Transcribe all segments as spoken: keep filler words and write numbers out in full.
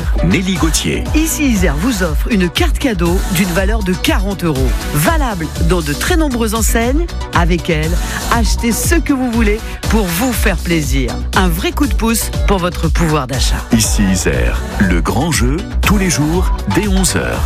Nelly Gauthier. Ici Isère vous offre une carte cadeau d'une valeur de quarante euros. Valable dans de très nombreuses enseignes. Avec elle, achetez ce que vous voulez pour vous faire plaisir. Un vrai coup de pouce pour votre pouvoir d'achat. Ici Isère, le grand jeu, tous les jours, dès onze heures.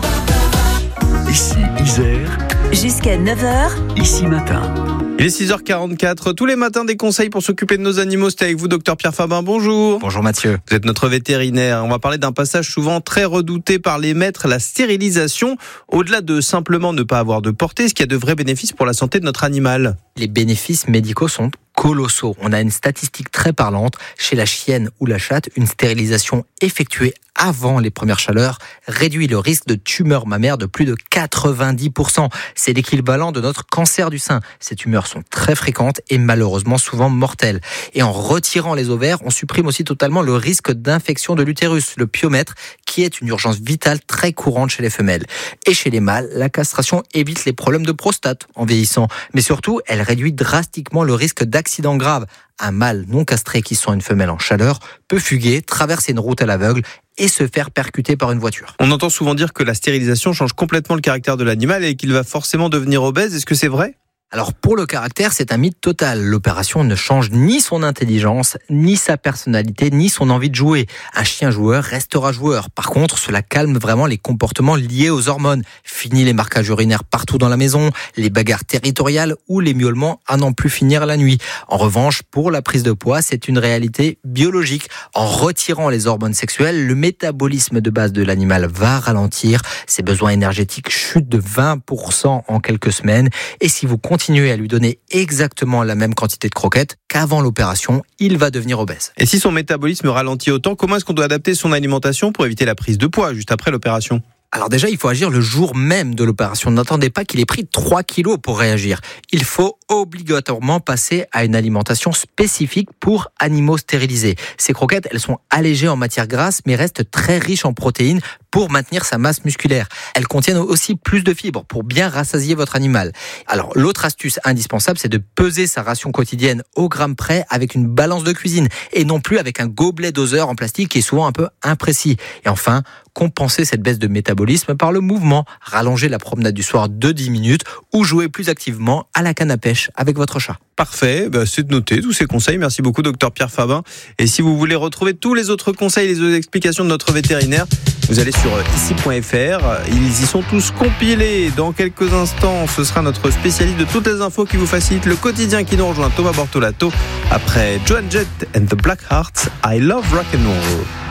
Ici Isère. Jusqu'à neuf heures. Ici matin. Il est six heures quarante-quatre. Tous les matins, des conseils pour s'occuper de nos animaux. C'est avec vous, docteur Pierre Fabin. Bonjour. Bonjour Mathieu. Vous êtes notre vétérinaire. On va parler d'un passage souvent très redouté par les maîtres, la stérilisation. Au-delà de simplement ne pas avoir de portée, est-ce qu'il y a de vrais bénéfices pour la santé de notre animal ? Les bénéfices médicaux sont colossaux. On a une statistique très parlante. Chez la chienne ou la chatte, une stérilisation effectuée avant les premières chaleurs réduit le risque de tumeur mammaire de plus de quatre-vingt-dix pour cent. C'est l'équivalent de notre cancer du sein. Ces tumeurs sont très fréquentes et malheureusement souvent mortelles. Et en retirant les ovaires, on supprime aussi totalement le risque d'infection de l'utérus, le pyomètre, qui est une urgence vitale très courante chez les femelles. Et chez les mâles, la castration évite les problèmes de prostate en vieillissant. Mais surtout, elle réduit drastiquement le risque d'accident grave. Un mâle non castré qui sent une femelle en chaleur peut fuguer, traverser une route à l'aveugle et se faire percuter par une voiture. On entend souvent dire que la stérilisation change complètement le caractère de l'animal et qu'il va forcément devenir obèse. Est-ce que c'est vrai ? Alors pour le caractère, c'est un mythe total. L'opération ne change ni son intelligence, ni sa personnalité, ni son envie de jouer. Un chien joueur restera joueur. Par contre, cela calme vraiment les comportements liés aux hormones. Fini les marquages urinaires partout dans la maison, les bagarres territoriales ou les miaulements à n'en plus finir la nuit. En revanche, pour la prise de poids, c'est une réalité biologique. En retirant les hormones sexuelles, le métabolisme de base de l'animal va ralentir. Ses besoins énergétiques chutent de vingt pour cent en quelques semaines. Et si vous continuez Continuer à lui donner exactement la même quantité de croquettes qu'avant l'opération, il va devenir obèse. Et si son métabolisme ralentit autant, comment est-ce qu'on doit adapter son alimentation pour éviter la prise de poids juste après l'opération ? Alors déjà, il faut agir le jour même de l'opération. N'attendez pas qu'il ait pris trois kilos pour réagir. Il faut obligatoirement passer à une alimentation spécifique pour animaux stérilisés. Ces croquettes, elles sont allégées en matière grasse, mais restent très riches en protéines pour maintenir sa masse musculaire. Elles contiennent aussi plus de fibres pour bien rassasier votre animal. Alors, l'autre astuce indispensable, c'est de peser sa ration quotidienne au gramme près avec une balance de cuisine et non plus avec un gobelet doseur en plastique qui est souvent un peu imprécis. Et enfin, compenser cette baisse de métabolisme par le mouvement. Rallonger la promenade du soir de dix minutes ou jouer plus activement à la canne à pêche avec votre chat. Parfait, bah c'est noté, tous ces conseils. Merci beaucoup, docteur Pierre Fabin. Et si vous voulez retrouver tous les autres conseils, les autres explications de notre vétérinaire, vous allez sur ici point f r. Ils y sont tous compilés. Dans quelques instants, ce sera notre spécialiste de toutes les infos qui vous facilite le quotidien qui nous rejoint, Thomas Bortolato. Après Joan Jett and the Black Hearts, I Love Rock and Roll.